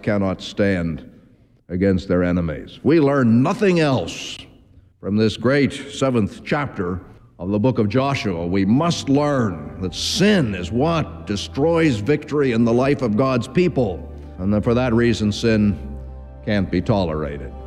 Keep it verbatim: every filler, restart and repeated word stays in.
cannot stand against their enemies. We learn nothing else from this great seventh chapter of the book of Joshua. We must learn that sin is what destroys victory in the life of God's people, and that for that reason sin can't be tolerated.